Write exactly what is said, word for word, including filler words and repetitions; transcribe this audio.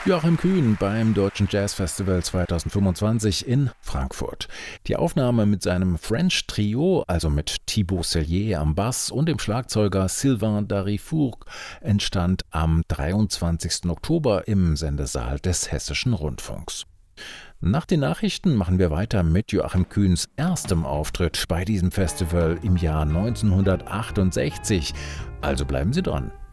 Joachim Kühn beim Deutschen Jazz Festival zweitausendfünfundzwanzig in Frankfurt. Die Aufnahme mit seinem French Trio, also mit Thibaut Sellier am Bass und dem Schlagzeuger Sylvain Darifour, entstand am dreiundzwanzigsten Oktober im Sendesaal des Hessischen Rundfunks. Nach den Nachrichten machen wir weiter mit Joachim Kühns erstem Auftritt bei diesem Festival im Jahr neunzehnhundertachtundsechzig. Also bleiben Sie dran.